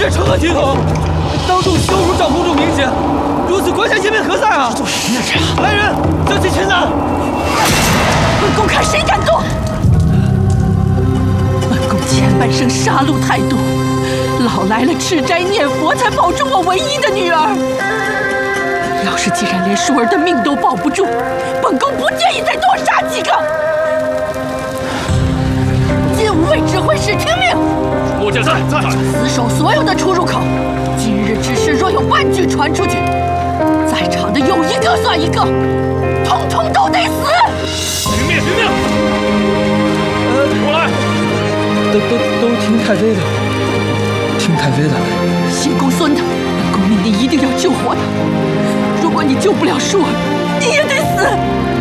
这成何体统？当众羞辱长公主名节，如此官下颜面何在啊？ 做什么呀？ 来人，将其擒拿！ 本宫看谁敢动！本宫前半生杀戮太多，老来了吃斋念佛，才保住我唯一的女儿。要是既然连淑儿的命都保不住，本宫不介意再多杀几个。禁无畏指挥使听命！ 末将在。 死守所有的出入口。今日之事若有半句传出去，在场的有一个算一个，统统都得死！ 听命！过来！ 都听太妃的，听太妃的。 新公孙的，本宫命你一定要救活他。如果你救不了淑儿，你也得死。